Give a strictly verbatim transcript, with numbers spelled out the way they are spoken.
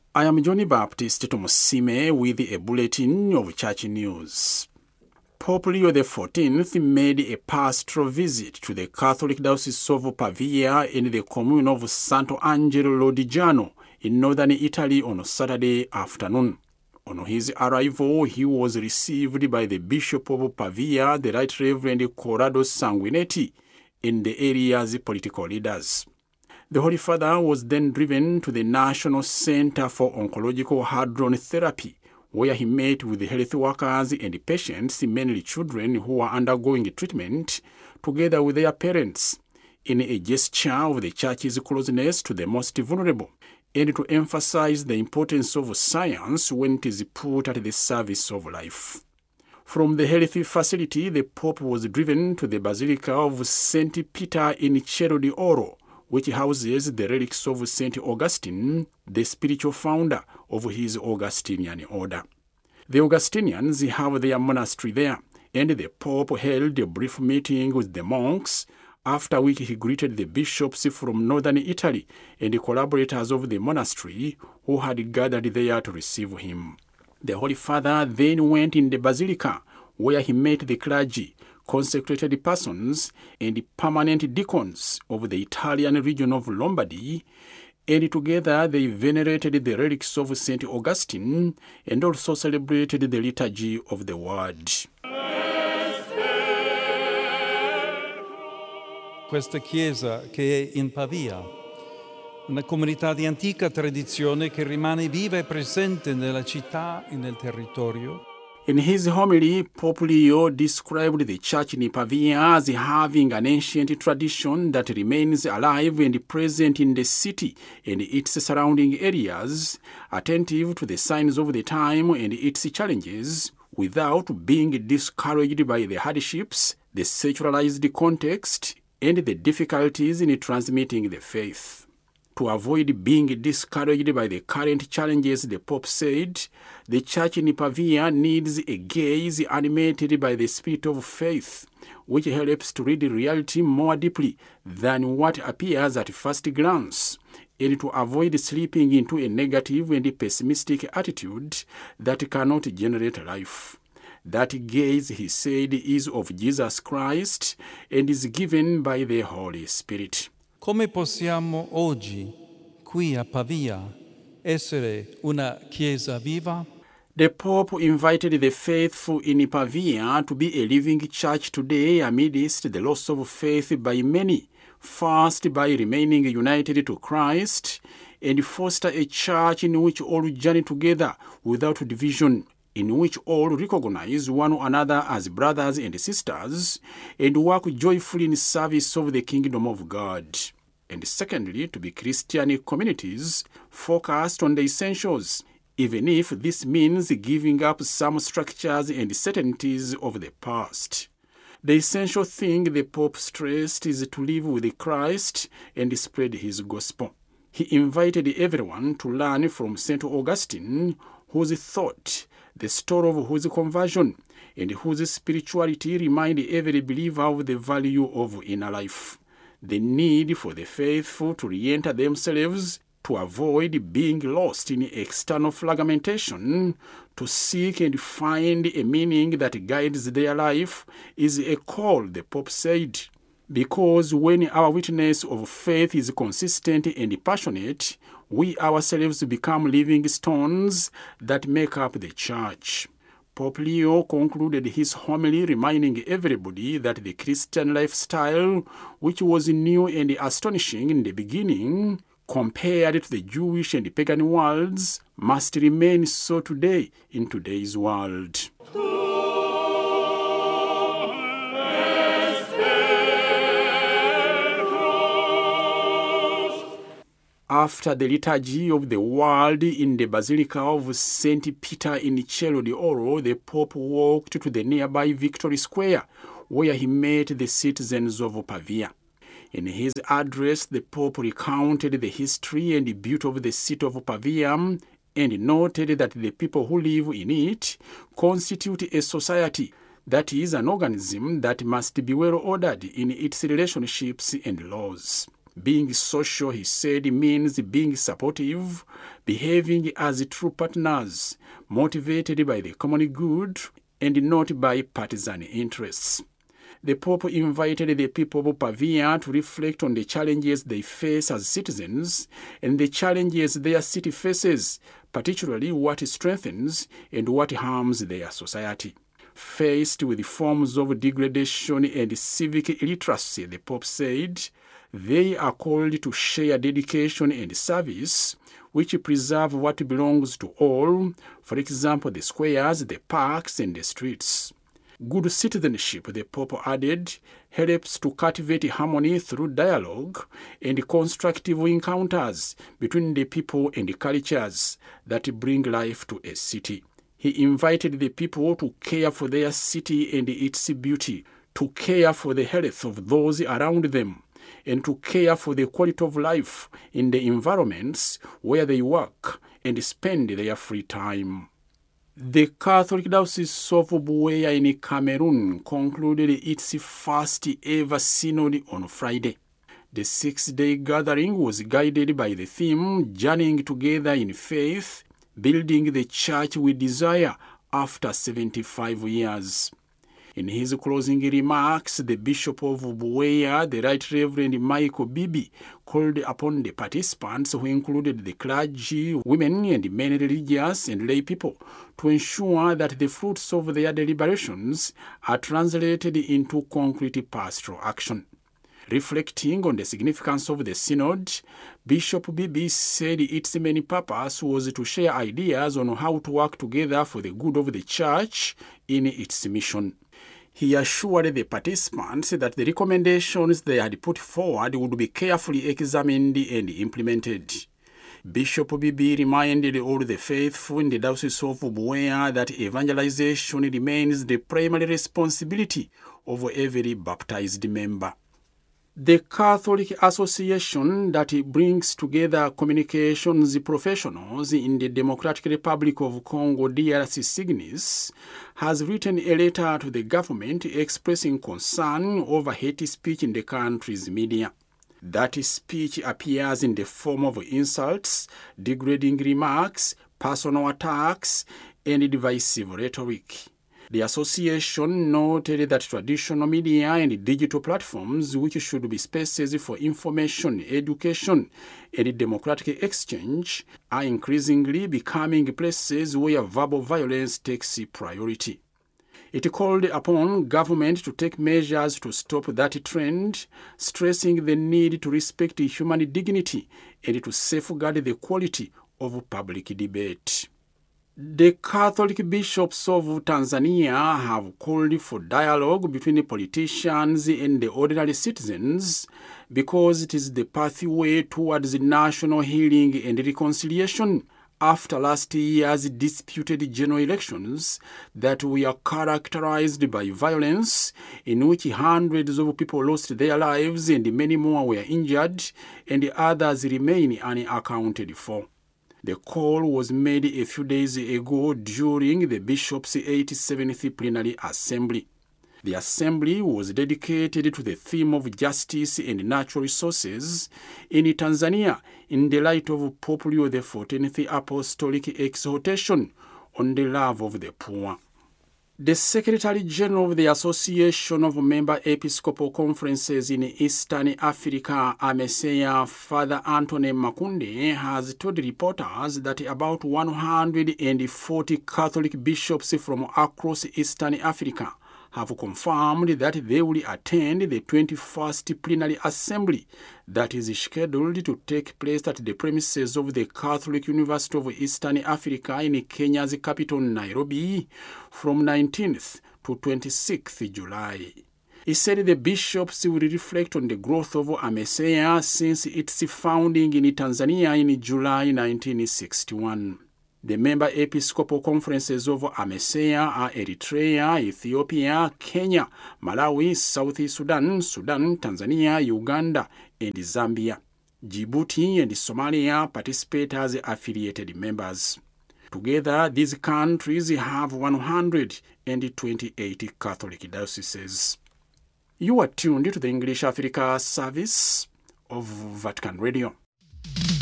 I am Johnny Baptist Tomusime with a bulletin of church news. Pope Leo the fourteenth made a pastoral visit to the Catholic Diocese of Pavia in the commune of Santo Angelo Lodigiano in northern Italy on Saturday afternoon. On his arrival, he was received by the Bishop of Pavia, the Right Reverend Corrado Sanguinetti, and the area's political leaders. The Holy Father was then driven to the National Center for Oncological Hadron Therapy, where he met with the health workers and patients, mainly children who are undergoing treatment, together with their parents, in a gesture of the Church's closeness to the most vulnerable, and to emphasize the importance of science when it is put at the service of life. From the health facility, the Pope was driven to the Basilica of Saint Peter in Cielo di Oro, which houses the relics of Saint Augustine, the spiritual founder of his Augustinian order. The Augustinians have their monastery there, and the Pope held a brief meeting with the monks, after which he greeted the bishops from northern Italy and the collaborators of the monastery who had gathered there to receive him. The Holy Father then went in the Basilica, where he met the clergy, consecrated persons, and permanent deacons of the Italian region of Lombardy, and together they venerated the relics of Saint Augustine and also celebrated the liturgy of the Word. Questa chiesa che è in Pavia, una comunità di antica tradizione che rimane viva e presente nella città e nel territorio. In his homily, Pope Leo described the church in Pavia as having an ancient tradition that remains alive and present in the city and its surrounding areas, attentive to the signs of the time and its challenges, without being discouraged by the hardships, the secularized context, and the difficulties in transmitting the faith. To avoid being discouraged by the current challenges, the Pope said, the Church in Pavia needs a gaze animated by the spirit of faith, which helps to read reality more deeply than what appears at first glance, and to avoid slipping into a negative and pessimistic attitude that cannot generate life. That gaze, he said, is of Jesus Christ and is given by the Holy Spirit. Come possiamo oggi, qui a Pavia, essere una chiesa viva? The Pope invited the faithful in Pavia to be a living church today amidst the loss of faith by many, first by remaining united to Christ, and foster a church in which all journey together without division, in which all recognize one another as brothers and sisters, and work joyfully in service of the kingdom of God. And secondly, to be Christian communities focused on the essentials, even if this means giving up some structures and certainties of the past. The essential thing the Pope stressed is to live with Christ and spread his gospel. He invited everyone to learn from Saint Augustine, whose thought, the story of whose conversion, and whose spirituality remind every believer of the value of inner life, the need for the faithful to re-enter themselves, to avoid being lost in external fragmentation, to seek and find a meaning that guides their life, is a call, the Pope said. Because when our witness of faith is consistent and passionate, we ourselves become living stones that make up the church. Pope Leo concluded his homily reminding everybody that the Christian lifestyle, which was new and astonishing in the beginning, compared to the Jewish and pagan worlds, must remain so today in today's world. After the liturgy of the Word in the Basilica of Saint Peter in Cielo di Oro, the Pope walked to the nearby Victory Square, where he met the citizens of Pavia. In his address, the Pope recounted the history and beauty of the city of Pavia and noted that the people who live in it constitute a society, that is, an organism that must be well ordered in its relationships and laws. Being social, he said, means being supportive, behaving as true partners, motivated by the common good and not by partisan interests. The Pope invited the people of Pavia to reflect on the challenges they face as citizens and the challenges their city faces, particularly what strengthens and what harms their society. Faced with forms of degradation and civic illiteracy, the Pope said, they are called to share dedication and service, which preserve what belongs to all, for example, the squares, the parks, and the streets. Good citizenship, the Pope added, helps to cultivate harmony through dialogue and constructive encounters between the people and the cultures that bring life to a city. He invited the people to care for their city and its beauty, to care for the health of those around them, and to care for the quality of life in the environments where they work and spend their free time. The Catholic Diocese of Buea in Cameroon concluded its first ever synod on Friday. The six-day gathering was guided by the theme, Journeying Together in Faith, Building the Church we Desire after seventy-five years. In his closing remarks, the Bishop of Buea, the Right Reverend Michael Bibi, called upon the participants, who included the clergy, women and men religious and lay people, to ensure that the fruits of their deliberations are translated into concrete pastoral action. Reflecting on the significance of the synod, Bishop Bibi said its main purpose was to share ideas on how to work together for the good of the Church in its mission. He assured the participants that the recommendations they had put forward would be carefully examined and implemented. Bishop Bibi reminded all the faithful in the Diocese of Buea that evangelization remains the primary responsibility of every baptized member. The Catholic Association that brings together communications professionals in the Democratic Republic of Congo, D R C Signis, has written a letter to the government expressing concern over hate speech in the country's media. That speech appears in the form of insults, degrading remarks, personal attacks, and divisive rhetoric. The association noted that traditional media and digital platforms, which should be spaces for information, education, and democratic exchange, are increasingly becoming places where verbal violence takes priority. It called upon government to take measures to stop that trend, stressing the need to respect human dignity and to safeguard the quality of public debate. The Catholic bishops of Tanzania have called for dialogue between politicians and the ordinary citizens because it is the pathway towards national healing and reconciliation after last year's disputed general elections that were characterized by violence, in which hundreds of people lost their lives and many more were injured and others remain unaccounted for. The call was made a few days ago during the Bishop's eighty-seventh Plenary Assembly. The assembly was dedicated to the theme of justice and natural resources in Tanzania in the light of Pope Leo the fourteenth Apostolic exhortation on the love of the poor. The Secretary General of the Association of Member Episcopal Conferences in Eastern Africa, AMESEA, Father Anthony Makunde, has told reporters that about one hundred forty Catholic bishops from across Eastern Africa have confirmed that they will attend the twenty-first Plenary Assembly that is scheduled to take place at the premises of the Catholic University of Eastern Africa in Kenya's capital, Nairobi, from nineteenth to twenty-sixth July. He said the bishops will reflect on the growth of AMESEA since its founding in Tanzania in July nineteen sixty-one. The member episcopal conferences of AMESEA are Eritrea, Ethiopia, Kenya, Malawi, South Sudan, Sudan, Tanzania, Uganda, and Zambia. Djibouti and Somalia participate as affiliated members. Together, these countries have one hundred twenty-eight Catholic dioceses. You are tuned to the English Africa service of Vatican Radio.